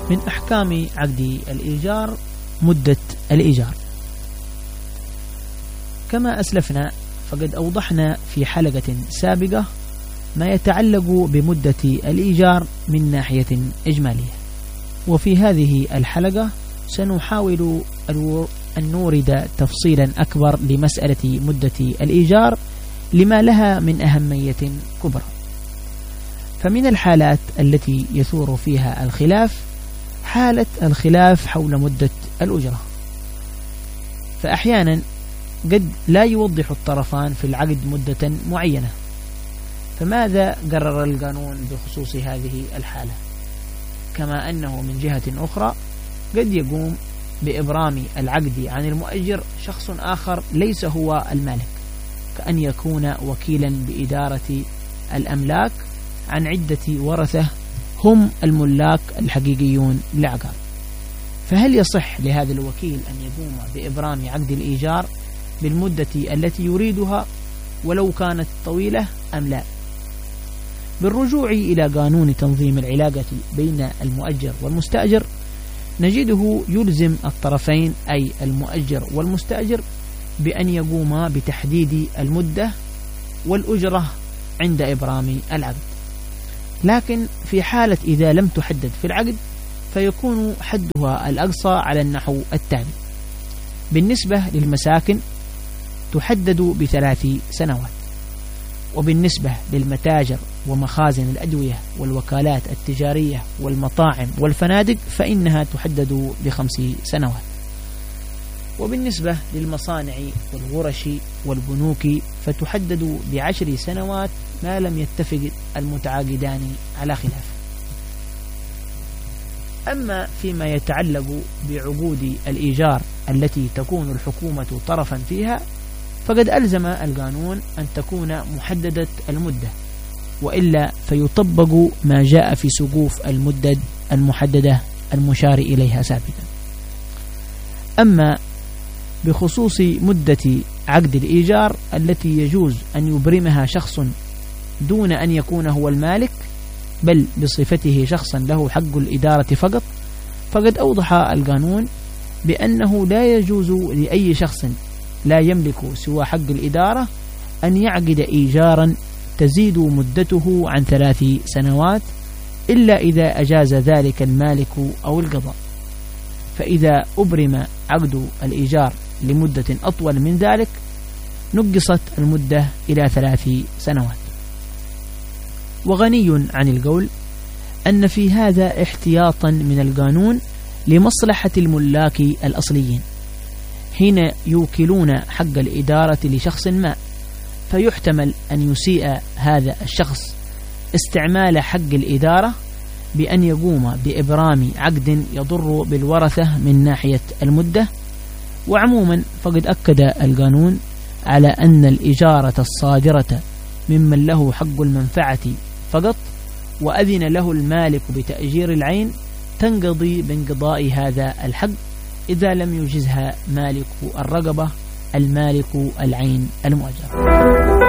من أحكام عقد الإيجار مدة الإيجار. كما أسلفنا فقد أوضحنا في حلقة سابقة ما يتعلق بمدة الإيجار من ناحية إجمالية، وفي هذه الحلقة سنحاول أن نورد تفصيلا أكبر لمسألة مدة الإيجار لما لها من أهمية كبرى. فمن الحالات التي يثور فيها الخلاف حالة الخلاف حول مدة الأجرة، فأحيانا قد لا يوضح الطرفان في العقد مدة معينة، فماذا قرر القانون بخصوص هذه الحالة؟ كما أنه من جهة أخرى قد يقوم بإبرام العقد عن المؤجر شخص آخر ليس هو المالك، كأن يكون وكيلا بإدارة الأملاك عن عدة ورثة هم الملاك الحقيقيون للعقار. فهل يصح لهذا الوكيل أن يقوم بإبرام عقد الإيجار بالمدة التي يريدها ولو كانت طويلة أم لا؟ بالرجوع إلى قانون تنظيم العلاقة بين المؤجر والمستأجر نجده يلزم الطرفين أي المؤجر والمستأجر بأن يقوما بتحديد المدة والأجرة عند إبرام العقد، لكن في حالة إذا لم تحدد في العقد فيكون حدها الأقصى على النحو التالي: بالنسبة للمساكن تحدد ب3 سنوات، وبالنسبة للمتاجر ومخازن الأدوية والوكالات التجارية والمطاعم والفنادق فإنها تحدد ب5 سنوات، وبالنسبة للمصانع والورش والبنوك فتحدد ب10 سنوات ما لم يتفق المتعاقدان على خلاف. أما فيما يتعلق بعقود الإيجار التي تكون الحكومة طرفا فيها فقد ألزم القانون أن تكون محددة المدة، وإلا فيطبق ما جاء في سقوف المدة المحددة المشار إليها سابقا. أما بخصوص مدة عقد الإيجار التي يجوز أن يبرمها شخص دون أن يكون هو المالك بل بصفته شخصا له حق الإدارة فقط، فقد أوضح القانون بأنه لا يجوز لأي شخص لا يملك سوى حق الإدارة أن يعقد إيجارا تزيد مدته عن 3 سنوات إلا إذا أجاز ذلك المالك أو القضاء. فإذا أبرم عقد الإيجار لمدة أطول من ذلك نقصت المدة إلى 3 سنوات. وغني عن القول أن في هذا احتياطا من القانون لمصلحة الملاك الأصليين حين يوكلون حق الإدارة لشخص ما، فيحتمل أن يسيء هذا الشخص استعمال حق الإدارة بأن يقوم بإبرام عقد يضر بالورثة من ناحية المدة. وعموما فقد أكد القانون على أن الإجارة الصادرة ممن له حق المنفعة فقط وأذن له المالك بتأجير العين تنقضي بانقضاء هذا الحق إذا لم يجزها مالك الرقبة المالك العين المؤجر.